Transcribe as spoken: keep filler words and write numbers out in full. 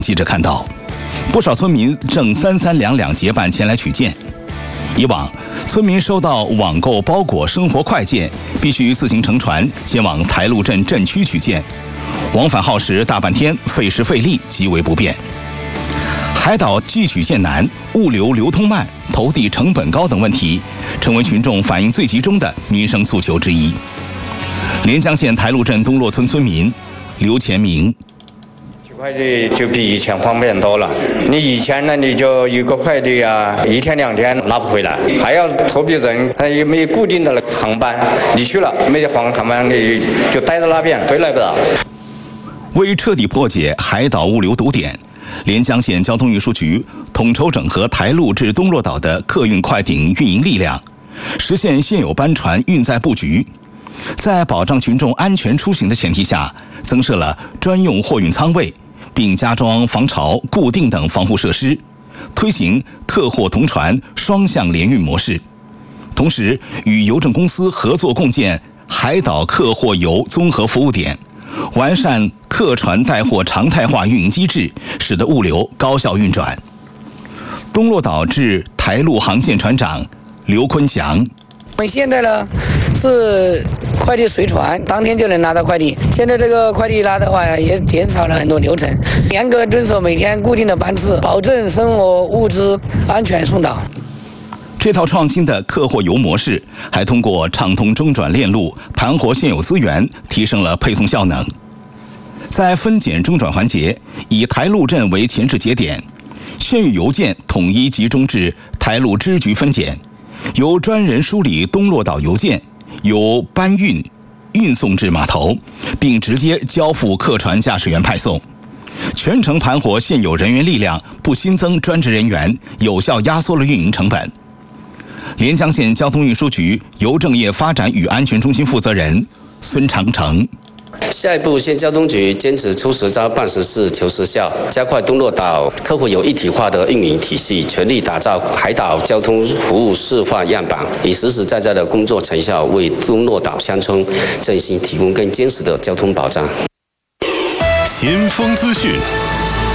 记者看到，不少村民正三三两两结伴前来取件。以往，村民收到网购包裹生活快件，必须自行乘船前往台路镇镇区取件，往返耗时大半天，费时费力，极为不便。海岛寄取件难、物流流通慢、投递成本高等问题，成为群众反映最集中的民生诉求之一。连江县台路镇东洛村村民刘前明。 取快递就比以前方便多了。你以前呢，你就一个快递啊，一天两天拿不回来，还要投币人，他也没固定的航班，你去了没黄航班，你就待在那边，回来不了。 为彻底破解海岛物流堵点，连江县交通运输局统筹整合台路至东洛岛的客运快艇运营力量，实现现有班船运载布局。在保障群众安全出行的前提下，增设了专用货运舱位，并加装防潮、固定等防护设施，推行客货同船双向联运模式。同时，与邮政公司合作共建海岛客货邮综合服务点，完善客船带货常态化运营机制，使得物流高效运转。东洛岛至台路航线船长刘坤祥： 我们现在呢是快递随船，当天就能拿到快递。现在这个快递拉的话，也减少了很多流程，严格遵守每天固定的班次，保证生活物资安全送达。 这套创新的客货邮模式，还通过畅通中转链路，盘活现有资源，提升了配送效能。在分拣中转环节，以台路镇为前置节点，现有邮件统一集中至台路支局分拣，由专人梳理东洛岛邮件，由搬运运送至码头，并直接交付客船驾驶员派送。全程盘活现有人员力量，不新增专职人员，有效压缩了运营成本。连江县交通运输局邮政业发展与安全中心负责人孙长成： 下一步，县交通局坚持出实招、办实事、求实效，加快东洛岛客户有一体化的运营体系，全力打造海岛交通服务示范样板，以实实在在的工作成效为东洛岛乡村振兴提供更坚实的交通保障。 先锋资讯。